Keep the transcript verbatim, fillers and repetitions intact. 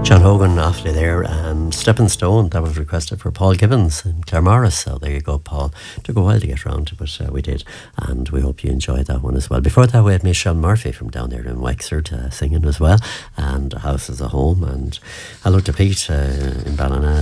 John Hogan, awfully there, and Stepping Stone, that was requested for Paul Gibbons in Claremorris. So there you go, Paul. Took a while to get around to, but uh, we did, and we hope you enjoyed that one as well. Before that, we had Michelle Murphy from down there in Wexford uh, singing as well, and A House is a Home, and hello to Pete uh, in Ballina